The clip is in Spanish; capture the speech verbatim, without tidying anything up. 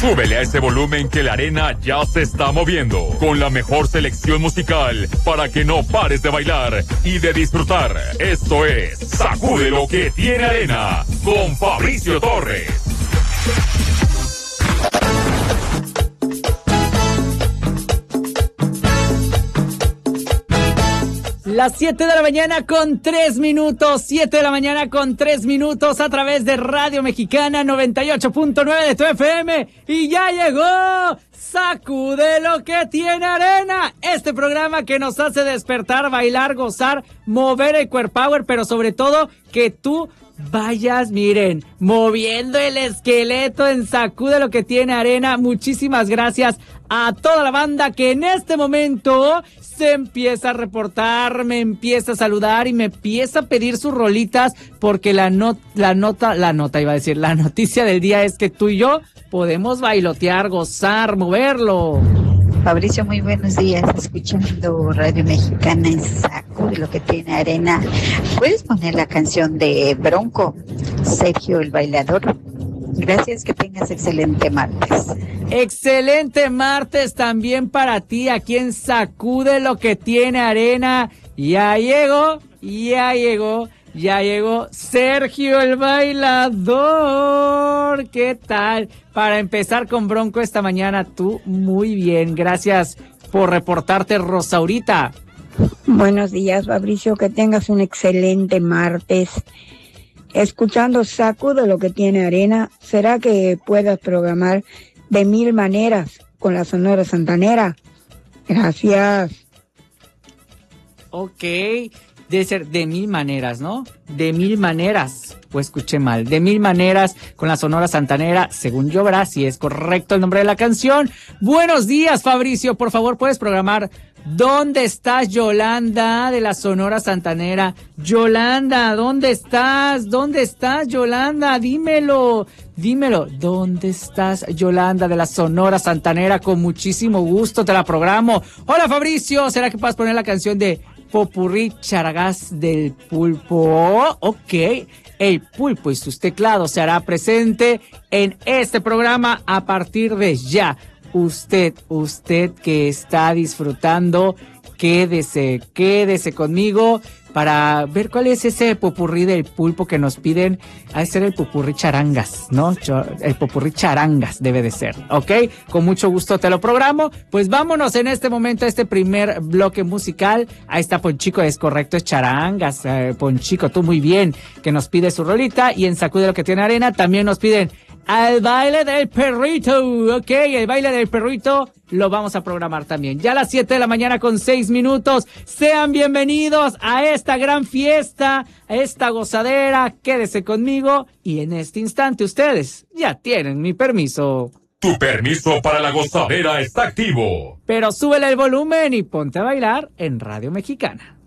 Súbele a ese volumen que la arena ya se está moviendo, con la mejor selección musical para que no pares de bailar y de disfrutar. Esto es Sacude lo que tiene arena con Fabricio Torres. Las siete de la mañana con tres minutos, siete de la mañana con tres minutos a través de Radio Mexicana noventa y ocho punto nueve de tu F M. Y ya llegó Sacude lo que tiene arena, este programa que nos hace despertar, bailar, gozar, mover el core power, pero sobre todo que tú vayas, miren, moviendo el esqueleto en Sacude lo que tiene arena. Muchísimas gracias a toda la banda que en este momento se empieza a reportar, me empieza a saludar y me empieza a pedir sus rolitas, porque la, not, la nota, la nota iba a decir, la noticia del día es que tú y yo podemos bailotear, gozar, moverlo. Fabricio, muy buenos días, escuchando Radio Mexicana en Sacude lo que tiene arena. ¿Puedes poner la canción de Bronco, Sergio el Bailador? Gracias, que tengas excelente martes. Excelente martes también para ti, aquí en Sacude lo que tiene arena. Ya llegó, ya llegó, ya llegó Sergio el Bailador. ¿Qué tal? Para empezar con Bronco esta mañana, tú muy bien. Gracias por reportarte, Rosaurita. Buenos días, Fabricio, que tengas un excelente martes. Escuchando Sacude lo que tiene arena, ¿será que puedas programar De Mil Maneras con la Sonora Santanera? Gracias. Ok, debe ser De Mil Maneras, ¿no? De Mil Maneras, pues escuché mal. De Mil Maneras con la Sonora Santanera, según yo, verás si es correcto el nombre de la canción. Buenos días, Fabricio, por favor, ¿puedes programar ¿Dónde estás, Yolanda, de la Sonora Santanera? Yolanda, ¿dónde estás? ¿Dónde estás, Yolanda? Dímelo, dímelo. ¿Dónde estás, Yolanda, de la Sonora Santanera? Con muchísimo gusto te la programo. Hola, Fabricio, ¿será que puedes poner la canción de Popurrí Charagás del Pulpo? Ok, el pulpo y sus teclados se hará presente en este programa a partir de ya. Usted, usted que está disfrutando, quédese, quédese conmigo para ver cuál es ese popurrí del pulpo que nos piden. Ha de ser el popurrí charangas, ¿no? El popurrí charangas debe de ser, ¿ok? Con mucho gusto te lo programo. Pues vámonos en este momento a este primer bloque musical. Ahí está Ponchico, es correcto, es charangas. Eh, Ponchico, tú muy bien, que nos pide su rolita. Y en Sacude lo que tiene arena también nos piden al baile del perrito, ok, el baile del perrito lo vamos a programar también. Ya a las siete de la mañana con seis minutos, sean bienvenidos a esta gran fiesta, a esta gozadera, quédese conmigo y en este instante ustedes ya tienen mi permiso. Tu permiso para la gozadera está activo. Pero súbele el volumen y ponte a bailar en Radio Mexicana.